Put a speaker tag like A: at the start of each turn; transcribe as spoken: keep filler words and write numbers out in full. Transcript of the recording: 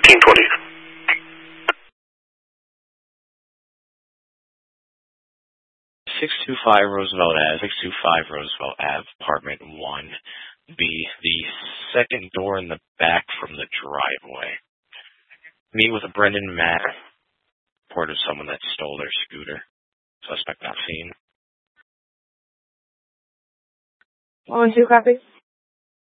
A: fifteen twenty.
B: six two five Roosevelt Ave, six two five Roosevelt Ave, apartment one B, the second door in the back from the driveway. Meet with a Brendan Matt, report of someone that stole their scooter. Suspect not seen.
C: One, two, copy.